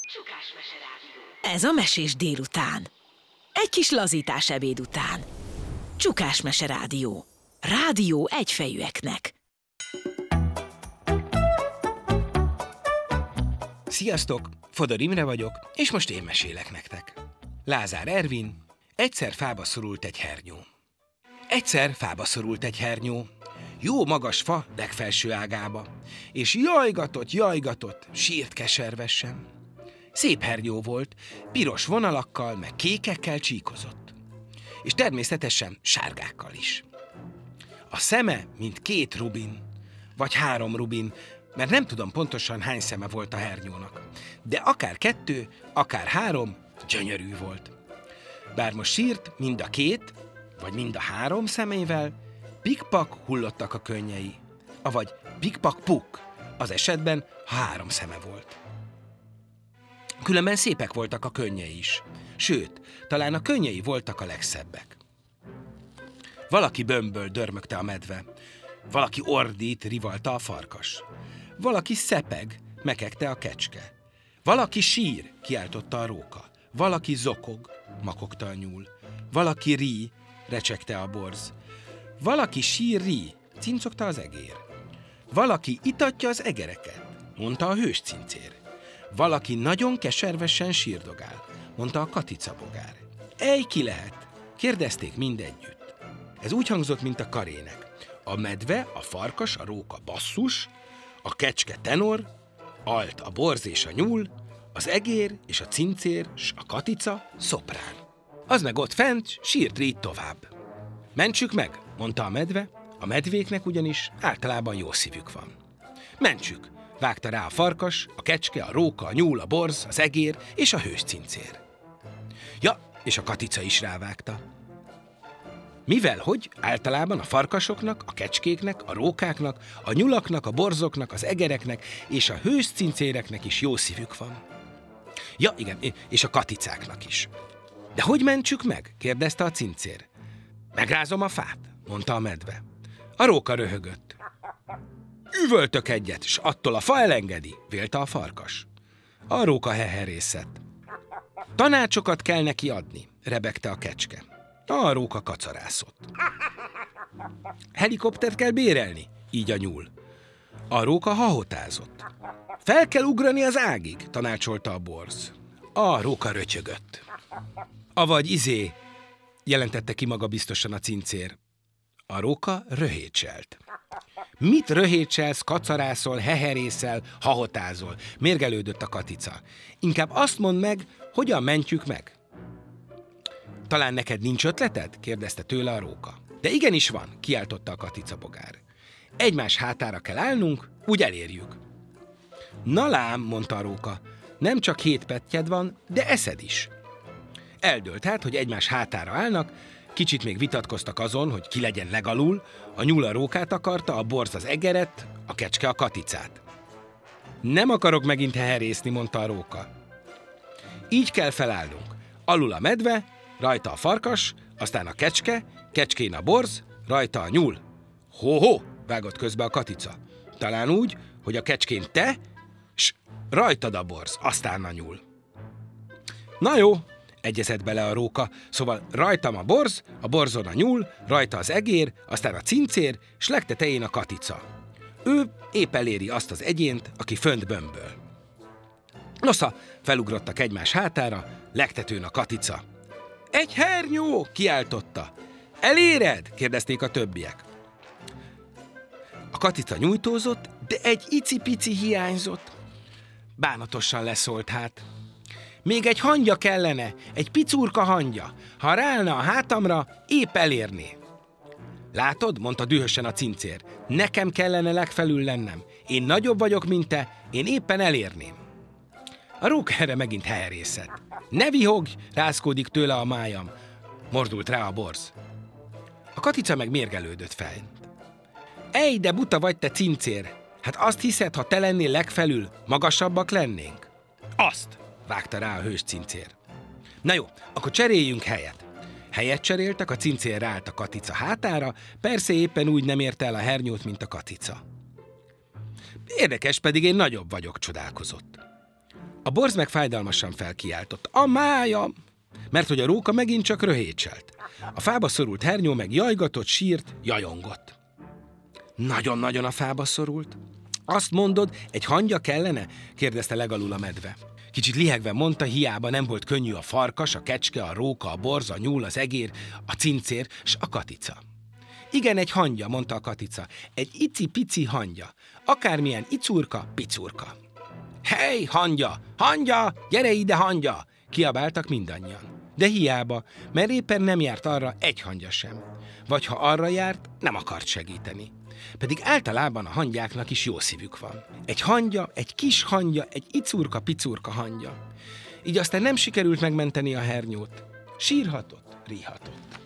Csukásmese rádió. Ez a mesés délután. Egy kis lazítás ebéd után. Csukásmese rádió. Rádió egyfejűeknek. Sziasztok! Fodor Imre vagyok, és most én mesélek nektek. Lázár Ervin, egyszer fába szorult egy hernyó. Egyszer fába szorult egy hernyó, jó magas fa legfelső ágába, és jajgatott, sírt keservesen. Szép hernyó volt, piros vonalakkal, meg kékekkel csíkozott. És természetesen sárgákkal is. A szeme, mint 2 rubin, vagy 3 rubin, mert nem tudom pontosan hány szeme volt a hernyónak. De akár 2, akár 3, gyönyörű volt. Bár most sírt mind a 2, vagy mind a 3 szemével, pikpak hullottak a könnyei. Avagy pikpak-puk, az esetben, ha 3 szeme volt. Különben szépek voltak a könnyei is. Sőt, talán a könnyei voltak a legszebbek. Valaki bömböl, dörmögte a medve. Valaki ordít, rivalta a farkas. Valaki szepeg, mekegte a kecske. Valaki sír, kiáltotta a róka. Valaki zokog, makogta a nyúl. Valaki rí, recsegte a borz. Valaki sír-rí, cincogta az egér. Valaki itatja az egereket, mondta a hős cincér. Valaki nagyon keservesen sírdogál, mondta a katicabogár. Ej, ki lehet? Kérdezték mindegyütt. Ez úgy hangzott, mint a karének. A medve, a farkas, a róka basszus, a kecske tenor, alt a borz és a nyúl, az egér és a cincér s a katica szoprán. Az meg ott fent sírt ríd tovább. Mentsük meg, mondta a medve, a medvéknek ugyanis általában jó szívük van. Mentsük, vágta rá a farkas, a kecske, a róka, a nyúl, a borz, az egér és a hős cincér. Ja, és a katica is rávágta. Mivel hogy általában a farkasoknak, a kecskéknek, a rókáknak, a nyulaknak, a borzoknak, az egereknek és a hős cincéreknek is jó szívük van. Ja, igen, és a katicáknak is. De hogy mentsük meg? Kérdezte a cincér. Megrázom a fát, mondta a medve. A róka röhögött. Üvöltök egyet, s attól a fa elengedi, vélte a farkas. A róka heherészett. Tanácsokat kell neki adni, rebegte a kecske. A róka kacarászott. Helikoptert kell bérelni, így a nyúl. A róka hahotázott. Fel kell ugrani az ágig, tanácsolta a borz. A róka rötyögött. Avagy jelentette ki maga biztosan a cincér. A róka röhécselt. Mit röhécselsz, kacarászol, heherészel, hahotázol? Mérgelődött a katica. Inkább azt mondd meg, hogyan mentjük meg. Talán neked nincs ötleted? Kérdezte tőle a róka. De igenis van, kiáltotta a katicabogár. Egymás hátára kell állnunk, úgy elérjük. Na lám, mondta a róka, nem csak 7 pettyed van, de eszed is. Eldőlt hát, hogy egymás hátára állnak, kicsit még vitatkoztak azon, hogy ki legyen legalul, a nyúl a rókát akarta, a borz az egeret, a kecske a katicát. Nem akarok megint heherészni, mondta a róka. Így kell felállnunk. Alul a medve, rajta a farkas, aztán a kecske, kecskén a borz, rajta a nyúl. Ho-ho, vágott közbe a katica. Talán úgy, hogy a kecskén te, s rajtad a borz, aztán a nyúl. Na jó, egyezett bele a róka, szóval rajtam a borz, a borzon a nyúl, rajta az egér, aztán a cincér, s legtetején a katica. Ő épp eléri azt az egyént, aki fönt bömböl. Nosza, felugrottak egymás hátára, legtetőn a katica. Egy hernyó, kiáltotta. Eléred? Kérdezték a többiek. A katica nyújtózott, de egy icipici hiányzott. Bánatosan leszólt hát. Még egy hangya kellene, egy picurka hangya. Ha ráállna a hátamra, épp elérné. Látod, mondta dühösen a cincér, nekem kellene legfelül lennem. Én nagyobb vagyok, mint te, én éppen elérném. A róka erre megint heherészett. Ne vihogj, rázkódik tőle a májam, mordult rá a borz. A katica meg mérgelődött fel. Ej, de buta vagy te, cincér! Hát azt hiszed, ha te lennél legfelül, magasabbak lennénk? Azt, vágta rá a hős cincér. Na jó, akkor cseréljünk helyet. Helyet cseréltek, a cincér ráállt a katica hátára, persze éppen úgy nem érte el a hernyót, mint a katica. Érdekes, pedig én nagyobb vagyok, csodálkozott. A borz meg fájdalmasan felkiáltott: a májam! Mert hogy a róka megint csak röhécselt. A fába szorult hernyó meg jajgatott, sírt, jajongott. Nagyon-nagyon a fába szorult? Azt mondod, egy hangya kellene? Kérdezte legalul a medve. Kicsit lihegve mondta, hiába nem volt könnyű a farkas, a kecske, a róka, a borz, a nyúl, az egér, a cincér s a katica. Igen, egy hangya, mondta a katica. Egy ici-pici hangya. Akármilyen icurka, picurka. Hey, hangya! Hangya! Gyere ide, hangya! Kiabáltak mindannyian. De hiába, mert éppen nem járt arra egy hangya sem. Vagy ha arra járt, nem akart segíteni. Pedig általában a hangyáknak is jó szívük van. Egy hangya, egy kis hangya, egy icurka-picurka hangya. Így aztán nem sikerült megmenteni a hernyót. Sírhatott, ríhatott.